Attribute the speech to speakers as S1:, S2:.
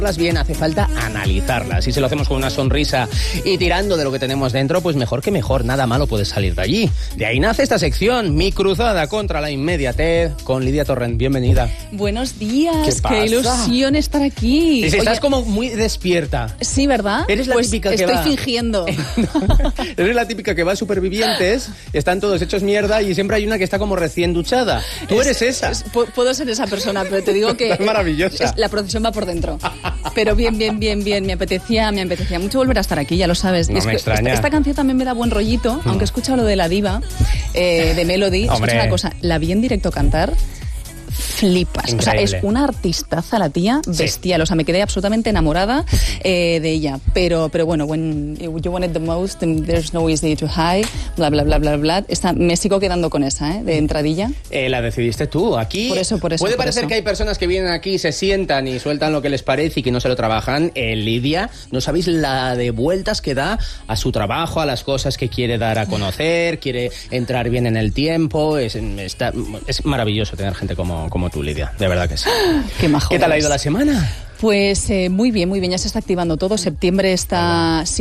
S1: bien, hace falta analizarlas. Si se lo hacemos con una sonrisa y tirando de lo que tenemos dentro, pues mejor que mejor, nada malo puede salir de allí. De ahí nace esta sección, mi cruzada contra la inmediatez, con Lidia Torrent. Bienvenida.
S2: Buenos días,
S1: ¿Qué pasa?
S2: qué ilusión estar aquí.
S1: Y si estás como muy despierta.
S2: Sí, ¿verdad?
S1: Eres la típica que
S2: estoy
S1: va...
S2: fingiendo.
S1: Eres la típica que va a Supervivientes, están todos hechos mierda y siempre hay una que está como recién duchada. Tú eres esa.
S2: Puedo ser esa persona, pero te digo que...
S1: Es maravillosa.
S2: La procesión va por dentro. Pero bien. Me apetecía mucho volver a estar aquí, ya lo sabes.
S1: No me extraña.
S2: Esta canción también me da buen rollito, aunque he escuchado lo de la diva, de Melody.
S1: Hombre.
S2: Escucha una cosa, la vi en directo cantar... Flipas.
S1: Increíble.
S2: O sea, es una artistaza la tía, bestial. Sí. O sea, me quedé absolutamente enamorada de ella. Pero bueno, when you want it the most, there's no easy to hide, bla, bla, bla, bla, bla. Me sigo quedando con esa, de entradilla.
S1: La decidiste tú. Aquí
S2: por eso,
S1: puede parecer que hay personas que vienen aquí, se sientan y sueltan lo que les parece y que no se lo trabajan. Lidia, no sabéis la de vueltas que da a su trabajo, a las cosas que quiere dar a conocer, quiere entrar bien en el tiempo. Es maravilloso tener gente como tú, Lidia, de verdad que sí.
S2: Qué majo.
S1: ¿Qué tal ha ido la semana?
S2: Pues muy bien, ya se está activando todo. Septiembre está...